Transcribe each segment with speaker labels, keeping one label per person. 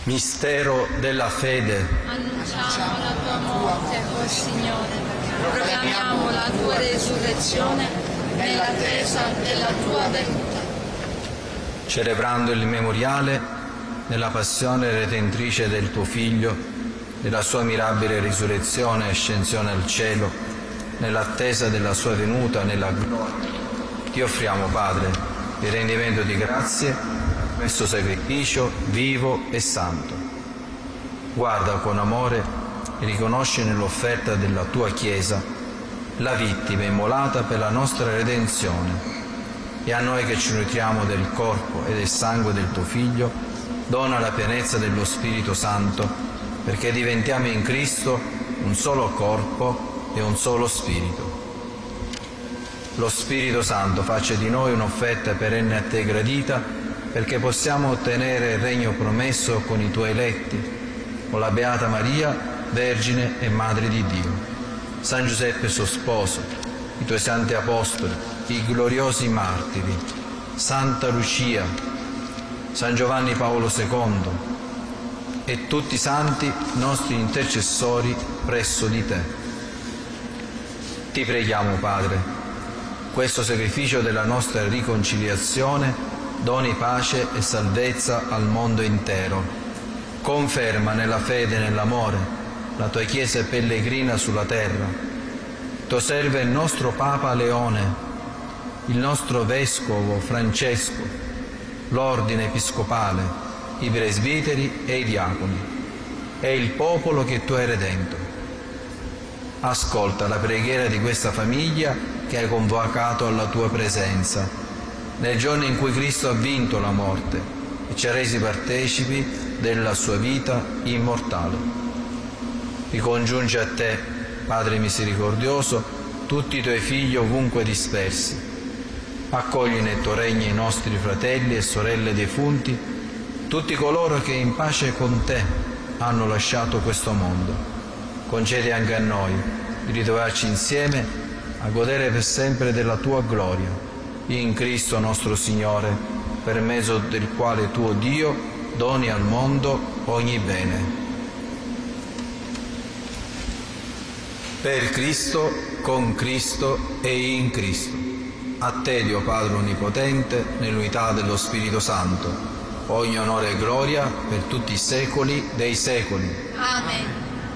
Speaker 1: Mistero della fede.
Speaker 2: Annunciamo la tua morte, o Signore. Proclamiamo la tua resurrezione nell'attesa della tua venuta.
Speaker 1: Celebrando il memoriale della passione redentrice del tuo Figlio, della sua mirabile risurrezione e ascensione al cielo, nell'attesa della sua venuta nella gloria, ti offriamo, Padre, il rendimento di grazie, questo sacrificio vivo e santo. Guarda con amore e riconosci nell'offerta della tua Chiesa la vittima immolata per la nostra redenzione, e a noi che ci nutriamo del corpo e del sangue del tuo Figlio dona la pienezza dello Spirito Santo, perché diventiamo in Cristo un solo corpo e un solo Spirito. Lo Spirito Santo faccia di noi un'offerta perenne a te gradita, perché possiamo ottenere il regno promesso con i tuoi eletti, con la Beata Maria, Vergine e Madre di Dio, San Giuseppe suo sposo, i tuoi santi apostoli, i gloriosi martiri, Santa Lucia, San Giovanni Paolo II e tutti i santi nostri intercessori presso di te. Ti preghiamo, Padre, questo sacrificio della nostra riconciliazione doni pace e salvezza al mondo intero. Conferma nella fede e nell'amore la tua Chiesa pellegrina sulla terra. Tuo serve il nostro Papa Leone, il nostro Vescovo Francesco, l'Ordine Episcopale, i presbiteri e i diaconi, e il popolo che tu hai redento. Ascolta la preghiera di questa famiglia che hai convocato alla tua presenza, nel giorno in cui Cristo ha vinto la morte e ci ha resi partecipi della sua vita immortale. Ricongiunge a te, Padre misericordioso, tutti i tuoi figli ovunque dispersi. Accogli nel tuo regno i nostri fratelli e sorelle defunti, tutti coloro che in pace con te hanno lasciato questo mondo. Concedi anche a noi di ritrovarci insieme a godere per sempre della tua gloria, in Cristo nostro Signore, per mezzo del quale tuo Dio doni al mondo ogni bene. Per Cristo, con Cristo e in Cristo. A te, Dio Padre Onnipotente, nell'unità dello Spirito Santo, ogni onore e gloria per tutti i secoli dei secoli.
Speaker 2: Amen.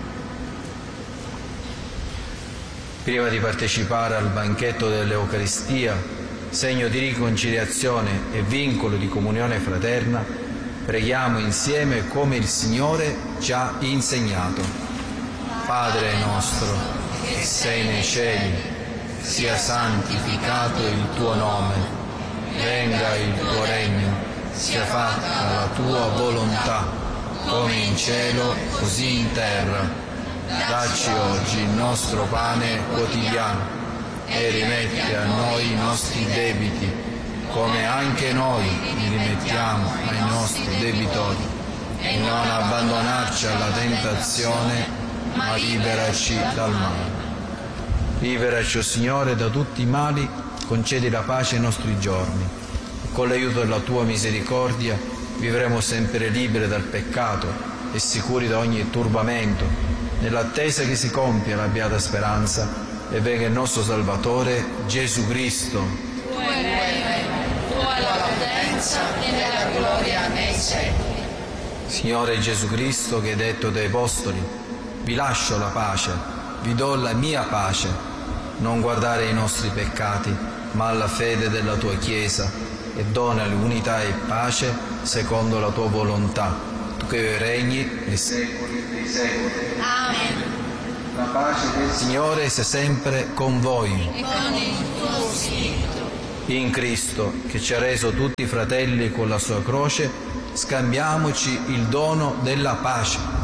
Speaker 1: Prima di partecipare al banchetto dell'Eucaristia, segno di riconciliazione e vincolo di comunione fraterna, preghiamo insieme come il Signore ci ha insegnato. Padre nostro, che sei nei cieli, sia santificato il tuo nome, venga il tuo regno, sia fatta la tua volontà, come in cielo, così in terra. Dacci oggi il nostro pane quotidiano, e rimetti a noi i nostri debiti, come anche noi li rimettiamo ai nostri debitori, e non abbandonarci alla tentazione, ma liberaci dal male. Liberaci, o Signore, da tutti i mali, concedi la pace ai nostri giorni, e con l'aiuto della tua misericordia vivremo sempre liberi dal peccato e sicuri da ogni turbamento, nell'attesa che si compia la beata speranza e venga il nostro Salvatore Gesù Cristo.
Speaker 2: Tua è il regno, tua è la potenza e la gloria nei secoli.
Speaker 1: Signore Gesù Cristo, che hai detto dai Apostoli, vi lascio la pace, vi do la mia pace, non guardare ai nostri peccati, ma alla fede della tua Chiesa, e donale unità e pace secondo la tua volontà, tu che regni nei secoli dei secoli.
Speaker 2: Amen.
Speaker 1: La pace del Signore sia sempre con voi.
Speaker 2: E con il tuo spirito.
Speaker 1: In Cristo, che ci ha reso tutti fratelli con la sua croce, scambiamoci il dono della pace.